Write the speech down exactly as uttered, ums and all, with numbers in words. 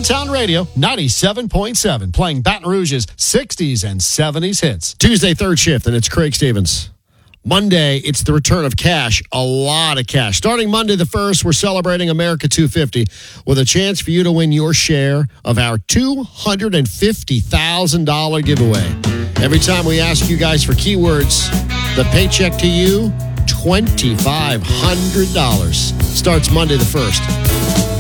Town Radio, ninety-seven point seven, playing Baton Rouge's sixties and seventies hits. Tuesday, third shift, and it's Craig Stevens. Monday, it's the return of cash, a lot of cash. Starting Monday the first, we're celebrating America two fifty with a chance for you to win your share of our two hundred fifty thousand dollars giveaway. Every time we ask you guys for keywords, the paycheck to you, two thousand five hundred dollars. Starts Monday the first.